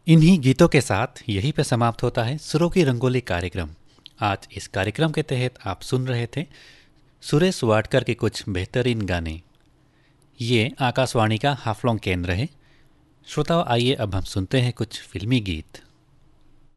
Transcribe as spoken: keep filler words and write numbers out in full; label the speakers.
Speaker 1: इन्हीं गीतों के साथ यहीं पे समाप्त होता है सुरों की रंगोली कार्यक्रम। आज इस कार्यक्रम के तहत आप सुन रहे थे सुरेश वाडकर के कुछ बेहतरीन गाने। ये आकाशवाणी का हाफलोंग केंद्र है। श्रोताओं, आइए अब हम सुनते हैं कुछ फिल्मी गीत।